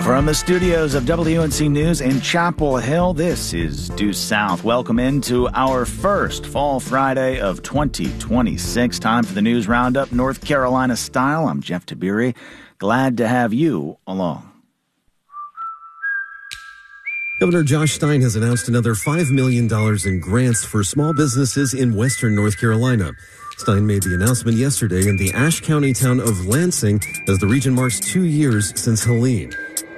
From the studios of WUNC News in Chapel Hill, this is Due South. Welcome into our first Fall Friday of 2026. Time for the News Roundup, North Carolina style. I'm Jeff Tabiri. Glad to have you along. Governor Josh Stein has announced another $5 million in grants for small businesses in western North Carolina. Stein made the announcement yesterday in the Ashe County town of Lansing as the region marks 2 years since Helene.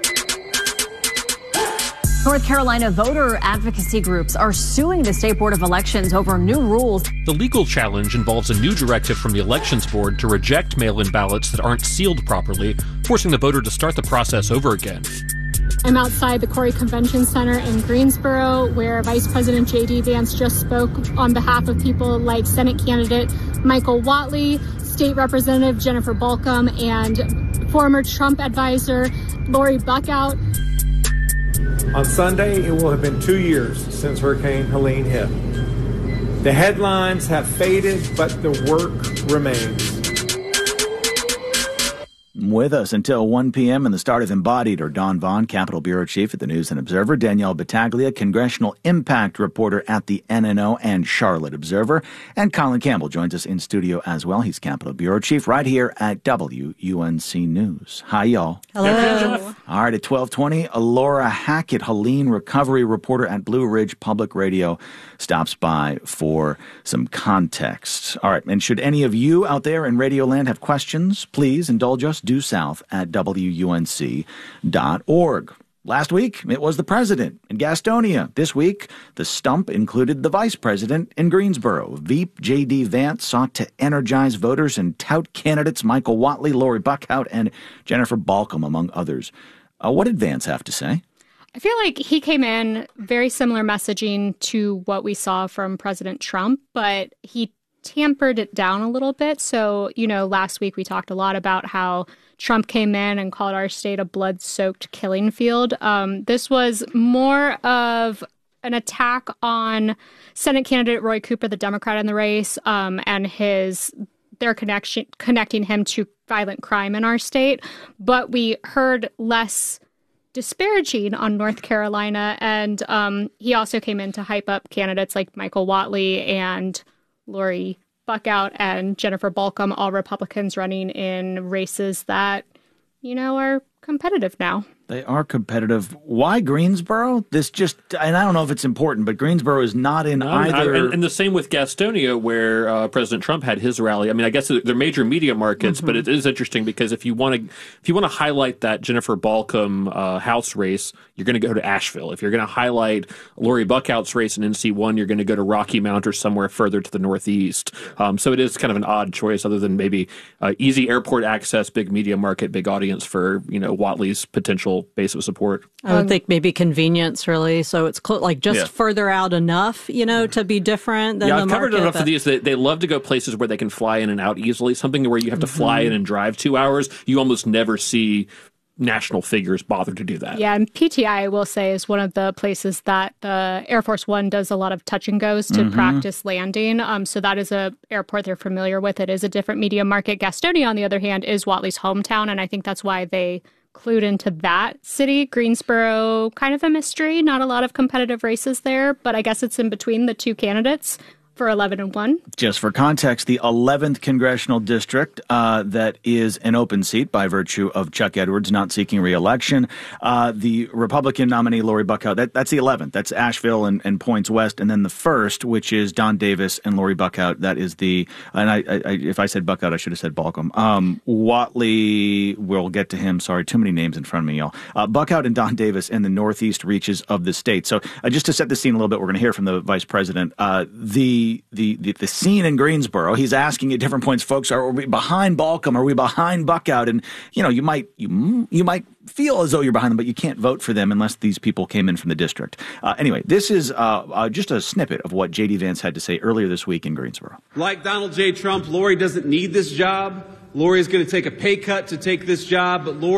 North Carolina voter advocacy groups are suing the State Board of Elections over new rules. The legal challenge involves a new directive from the Elections Board to reject mail-in ballots that aren't sealed properly, forcing the voter to start the process over again. I'm outside the Corey Convention Center in Greensboro, where Vice President J.D. Vance just spoke on behalf of people like Senate candidate Michael Whatley, State Representative Jennifer Balcom, and former Trump advisor Lori Buckout. On Sunday, it will have been 2 years since Hurricane Helene hit. The headlines have faded, but the work remains. With us until 1 p.m. and the start of Embodied are Dawn Vaughn, Capitol Bureau Chief at the News and Observer, Danielle Battaglia, Congressional Impact Reporter at the NNO and Charlotte Observer, and Colin Campbell joins us in studio as well. He's Capitol Bureau Chief right here at WUNC News. Hi, y'all. Hello. All right, at 12:20, Laura Hackett, Helene recovery reporter at Blue Ridge Public Radio, stops by for some context. All right, and should any of you out there in Radioland have questions, please indulge us. Due South at WUNC.org. Last week, it was the president in Gastonia. This week, the stump included the vice president in Greensboro. Veep J.D. Vance sought to energize voters and tout candidates Michael Whatley, Lori Buckout, and Jennifer Balcom, among others. What did Vance have to say? I feel like he came in very similar messaging to what we saw from President Trump, but he tampered it down a little bit. So, last week we talked a lot about how Trump came in and called our state a blood-soaked killing field. This was more of an attack on Senate candidate Roy Cooper, the Democrat in the race, and their connecting him to violent crime in our state. But we heard less disparaging on North Carolina, and he also came in to hype up candidates like Michael Whatley and Lori Buckout and Jennifer Balcom, all Republicans running in races that, are competitive now. They are competitive. Why Greensboro? And I don't know if it's important, but Greensboro is not in either. And the same with Gastonia, where President Trump had his rally. I mean, I guess they're major media markets, but it is interesting because if you want to highlight that Jennifer Balcom House race, you're going to go to Asheville. If you're going to highlight Lori Buckout's race in NC1, you're going to go to Rocky Mount or somewhere further to the northeast. So it is kind of an odd choice, other than maybe easy airport access, big media market, big audience for Whatley's potential base of support. I would think maybe convenience, really. So it's further out enough, to be different than the market. I've covered enough of these. They love to go places where they can fly in and out easily. Something where you have to fly in and drive 2 hours. You almost never see national figures bother to do that. Yeah, and PTI, I will say, is one of the places that the Air Force One does a lot of touch and goes to practice landing. So that is a airport they're familiar with. It is a different media market. Gastonia, on the other hand, is Whatley's hometown, and I think that's why they clued into that city. Greensboro, kind of a mystery. Not a lot of competitive races there, but I guess it's in between the two candidates for 11 and 1. Just for context, the 11th congressional district that is an open seat by virtue of Chuck Edwards not seeking re-election. The Republican nominee, Lori Buckout, that's the 11th. That's Asheville and Points West. And then the first, which is Don Davis and Lori Buckout, that is and I if I said Buckout, I should have said Balcom. Whatley, we'll get to him. Sorry, too many names in front of me, y'all. Buckout and Don Davis in the northeast reaches of the state. So just to set the scene a little bit, we're going to hear from the vice president. The scene in Greensboro, he's asking at different points, folks, are we behind Balcom? Are we behind Buckout? And, you might feel as though you're behind them, but you can't vote for them unless these people came in from the district. Anyway, this is just a snippet of what J.D. Vance had to say earlier this week in Greensboro. Like Donald J. Trump, Lori doesn't need this job. Lori is going to take a pay cut to take this job, but Lori